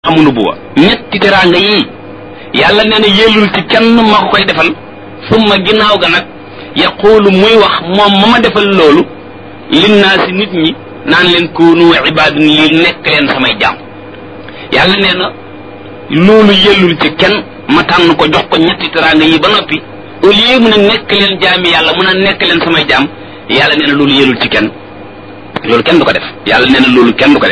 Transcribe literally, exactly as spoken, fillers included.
amu nubuwa ñetti teraanga yii yàlla nee na yellul ci kenn ma ko koy defal summa ginnaaw ga nag yaqulu muy wax moom ma ma defal loolu linnaasi nit ñi naan leen kunu ibadin li nekk leen samay jaam yàlla nee na loolu yellul ci kenn ma tànn ko jox ko ñetti teraanga yi ba noppi au lieu mu ne nekk leen jaami yàlla mun a nekk leen samay jaam yàlla nee na loolu yellul ci kenn loolu kenn du ko def yàlla nee na loolu kenn du ko def